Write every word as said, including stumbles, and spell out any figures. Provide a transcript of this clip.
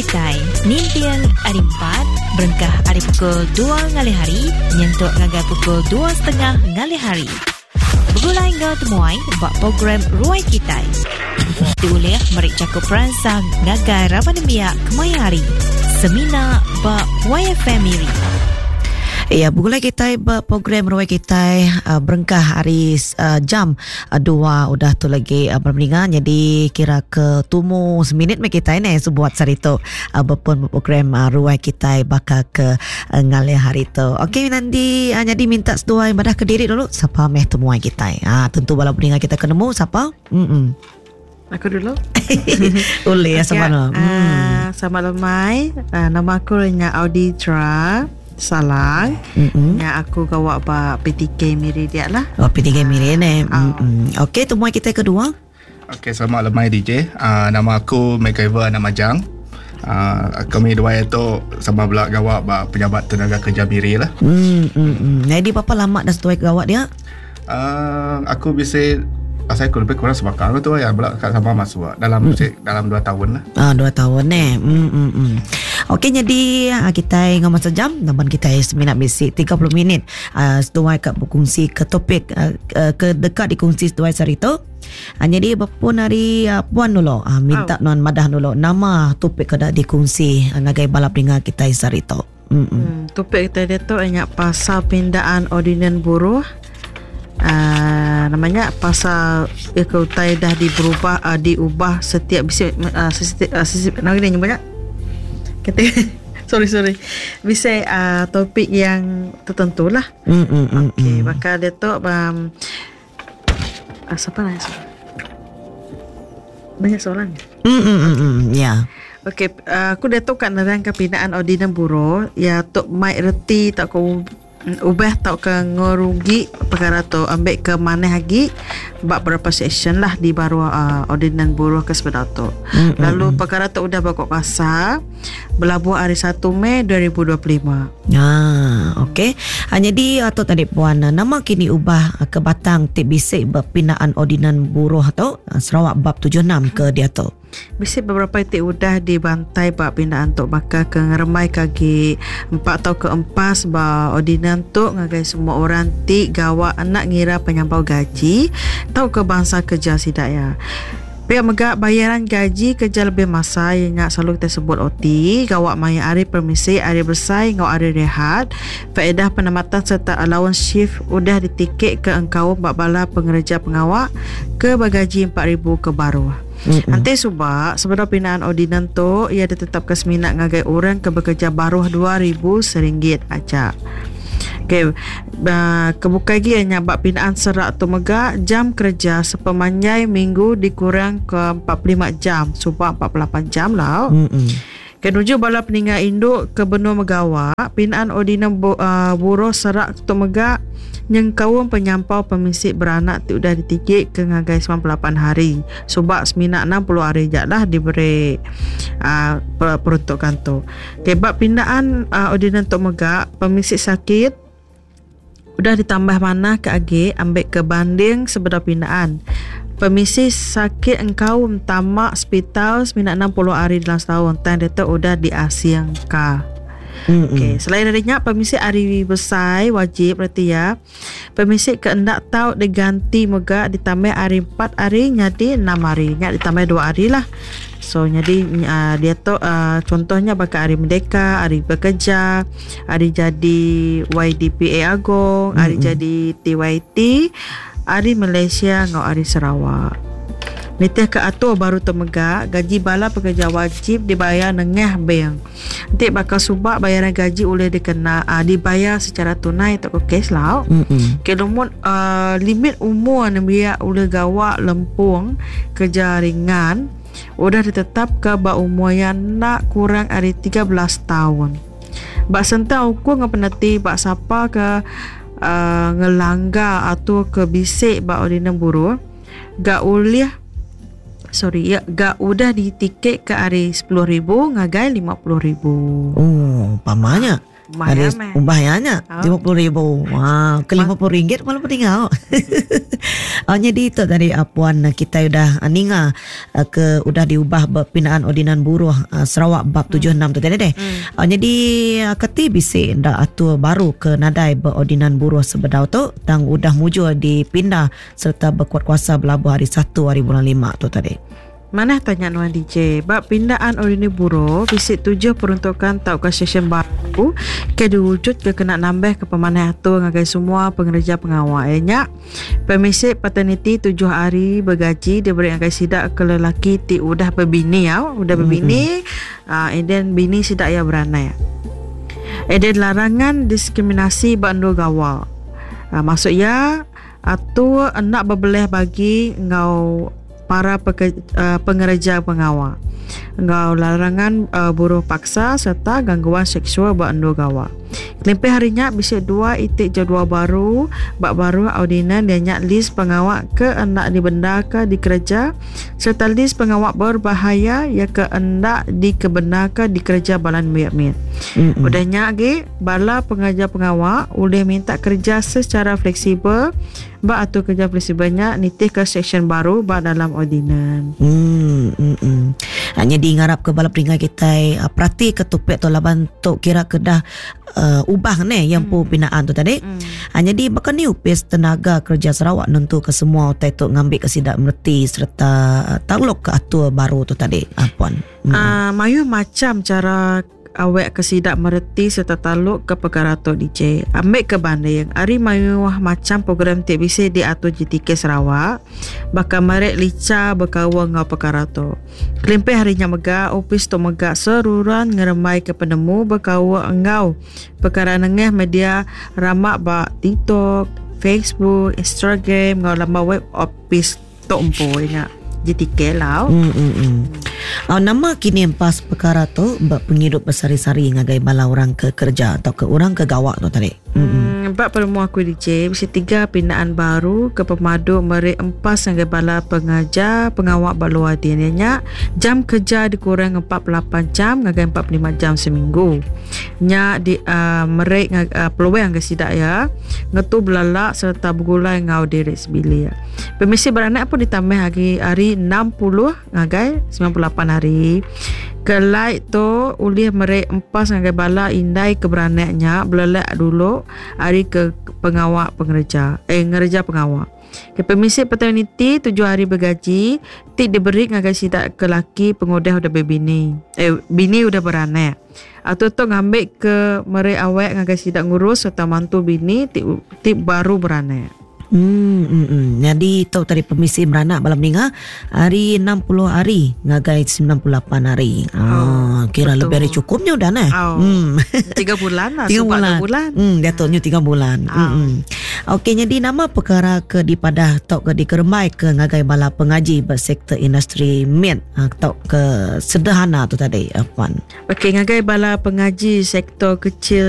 Kitai. Nimpiang hari empat, berengkah hari pukul dua ngalih hari, nyentuk ngagai pukul dua setengah ngalih hari. Bergulai ngau temuai buat program Ruai Kitai. Diulih merik cakup peransang ngagai Ramadhan Kemaya hari. Semina ba Y F M Miri. Ya, bergulai kita program Ruai Kita uh, berengkah hari uh, jam uh, dua udah tu lagi uh, berminggu. Jadi kira ke tumu seminit me kita ini sebuat sarito uh, berpun program uh, Ruai Kita bakal ke uh, ngalih hari tu. Okey nanti uh, jadi minta sedua ibadah ke diri dulu siapa meh temuai kita. Ah uh, tentu bala berminggu kita ketemu siapa? Hmm. Aku dulu. Boleh ya sama lo. Hmm. Sama lemai. Uh, nama aku Renya Auditra Salang. Mm-hmm. Yang aku kawak ba P T K Miri dia lah. Oh, P T K Miri ni. Uh, Okey, temuan kita kedua. Okey, selamat lemai D J. Uh, nama aku MacGyver nama Jang. Uh, kami dua itu sama pula gawak ba pejabat tenaga kerja Miri lah. Hmm, hmm, hmm. Jadi berapa lama dah setuai gawak dia? Uh, aku bisa Pasal aku lebih kurang sebakar tu yang pula kat sama masuk dalam hmm. dalam dua tahun lah. Ah, dua tahun eh. Hmm, hmm, hmm. Okey, jadi kita ngomong sejam, namun kita seminat basic tiga puluh minit. Uh, setuai kat berkongsi ke topik uh, ke dekat dikongsi setuai sarito. Uh, jadi berpun hari uh, puan dulu, uh, minta oh. non madah dulu nama topik kada dikongsi uh, ngagai balap dengan kita sarito. Hmm, hmm. Topik kita dia tu banyak pasal pindaan ordinan buruh. Uh, namanya pasal ikutai dah diberubah uh, diubah setiap bisa uh, setiap uh, setiap nak ni banyak kata sorry sorry bisa uh, topik yang tertentu lah. Mm, mm, mm, okey mm. bakal dia tu um, uh, siapa nak banyak soalan. Mm, mm, mm, mm, ya. Yeah. Okey, uh, aku dah tahu kat nerang kepinaan ordinan buruh ya tok mai reti tak kau ubah tau ke ngorugi perkara tu ambil ke mana lagi buat berapa session lah di baru uh, ordinan buruh ke sepeda tu. Mm-hmm. Lalu perkara tu udah bakok pasal berlabuh hari satu Mei dua ribu dua puluh lima. Ah, okey. Ah, jadi atau tadi puan nama kini ubah ke batang tip bisik berpinaan ordinan buruh tu Sarawak bab tujuh enam ke dia tu. Bisa beberapa titik udah dibantai bak pindaan tok bakal ke ngeremai kaki empat atau ke empas ba ordinan tok ngagai semua orang tik gawak anak ngira penyampau gaji tau ke bangsa kerja sidak ya. Pihak megak bayaran gaji kerja lebih masa yang selalu kita sebut O T, gawak maya hari permisi, hari bersai, ngau hari rehat, faedah penempatan serta allowance shift udah ditikik ke engkau bak bala pengerja pengawak ke bagaji empat ribu ke baru. Mm-hmm. Nanti subak sebenarnya pinaan ordinan tu ia ditetapkan seminat ngagai orang ke bekerja baru dua ribu seringgit aja. Okey, uh, kebuka lagi yang bak pinaan serak tu megak jam kerja sepemanjai minggu dikurang ke empat puluh lima jam, supaya empat puluh lapan jam lah. Mm-hmm. Kenuju bala peninggal induk ke benua Megawak, pinaan ordinan bu, uh, buruh serak tu megak yang kaum penyampau pemisik beranak tu dah ditikik ke ngagai sembilan puluh lapan hari. Sebab seminat enam puluh hari je lah diberi uh, peruntukan tu. Kebab pindaan uh, ordinan tu megak pemisik sakit udah ditambah mana ke agi ambil ke banding sebenar pindaan. Pemisi sakit engkau tamak hospital sembilan enam puluh hari dalam setahun tan dia tu udah diasiangka. Mm-hmm. Okey, selain darinya pemisi hari besar wajib berarti ya. Pemisi keendak tahu diganti megak ditambah hari empat hari jadi enam hari. Nyak ditambah dua hari lah. So jadi uh, dia tu uh, contohnya bakal hari merdeka, hari bekerja, hari jadi Y D P A Agong, mm-hmm. hari jadi T Y T, hari Malaysia ngau hari Sarawak. Nitih ke atur baru temegak gaji bala pekerja wajib dibayar nengah bank. Nanti bakal subak bayaran gaji boleh dikena uh, dibayar secara tunai tak ke cash lah. Mm-hmm. Kelumun uh, limit umur yang biar boleh gawak lempung kerja ringan udah ditetap ke ba umur yang nak kurang dari tiga belas tahun. Bak sentang ukur ngapa penati bak siapa ke uh, ngelanggar atau ke bisik bak ordinan buruh gak boleh sorry ya gak udah ditiket ke hari sepuluh ribu ngagai lima puluh ribu. Oh, pamanya. Mahal Ada meh. ubahnya Oh. lima puluh ribu. Wah, ke lima puluh ringgit malah tinggal. Oh, jadi itu tadi uh, Puan uh, kita udah uh, ninga uh, ke udah diubah berpindahan ordinan buruh uh, Sarawak bab tujuh enam tu tadi deh. Hmm. Uh, jadi uh, keti bisik ndak atur baru ke nadai berordinan buruh sebedau tu dan udah mujur dipindah serta berkuat kuasa belabuh hari satu hari bulan lima tu tadi. Mana tanya Nuan D J bab pindaan ordinar buruh visit tujuh peruntukan tau ke session baru ke diwujud ke kena nambah ke pemanah atur ngagai semua pengerja pengawal nya permisi paternity tujuh hari bergaji diberi ngagai sidak ke lelaki ti udah berbini ya udah berbini mm-hmm. uh, and then bini sidak ya beranai and then larangan diskriminasi bandu gawal uh, maksudnya atur nak berbeleh bagi ngau para peke, uh, pengerja pengawal ngau larangan uh, buruh paksa serta gangguan seksual bandu gawal. Kelempih harinya bisa dua itik jadual baru bak baru audinan dia nyak list pengawal ke hendak dibenda ke dikerja serta list pengawal berbahaya ya ke hendak dikebenar ke dikerja balan miat-miat. Mm-hmm. Udah nyak lagi bala pengajar pengawal boleh minta kerja secara fleksibel bak atur kerja fleksibelnya nitih ke seksyen baru bak dalam ordinan. Hmm, mm, mm. Hanya diingarap ke bala peringkat kita uh, perhati ketupik tu laban tu kira kedah uh, ubah ni yang hmm. pu pinaan tu tadi. Hmm. Hanya di bakal ni upis tenaga kerja Sarawak nentu ke semua utai tu ngambil kesidak merti serta uh, takluk ke atur baru tu tadi. Uh, Puan. Hmm. Uh, mayu macam cara awak kesidak mereti serta taluk ke perkara tu D J. Ambil ke banding hari mayu macam program T B C diatur G T K Sarawak bakal merek lica berkawan ngau perkara tu. Kelempih harinya megak opis tu megak seruran ngeremai ke penemu berkawan ngau perkara nengah media ramak bak TikTok, Facebook, Instagram ngau lamba web opis tu empu ingat G T K lah. Hmm, hmm, hmm. Oh, nama kini empas perkara tu bak penghidup bersari-sari ngagai bala orang ke kerja atau ke orang ke gawak tu tadi. Hmm, bak peremu aku D J bisa tiga pindaan baru ke pemadu meri empas ngagai bala pengajar pengawak balua dinanya jam kerja dikurang empat puluh lapan jam ngagai empat puluh lima jam seminggu. Nya di uh, meri uh, peluang ngagai sidak ya ngetu belalak serta bergulai ngau diri sebili ya. Permisi beranak pun ditambah lagi hari enam puluh ngagai sembilan puluh lapan hari. Kelai tu ulih merek empas ngagai bala indai keberanaknya belalak dulu hari ke pengawak pengerja eh ngerja pengawak. Ke permisi paternity tujuh hari bergaji tik diberi ngagai sidak ke laki pengodah udah berbini eh bini udah beranak atau tu ngambil ke merek awak ngagai sidak ngurus serta mantu bini tik, tik baru beranak. Hmm, hmm, hmm. Jadi tahu tadi permisi beranak balam ninga hari enam puluh hari ngagai sembilan puluh lapan hari. Ah, oh, kira betul. Lebih dari cukupnya udah nah. Oh, hmm. tiga bulan lah. Tiga bulan. bulan. Hmm, dia tahunya tiga bulan. Oh. Hmm, hmm. Okey, jadi nama perkara ke di padah tok ke di keremai ke ngagai bala pengaji bersektor industri mit tok ke sederhana tu tadi Puan. Okey, ngagai bala pengaji sektor kecil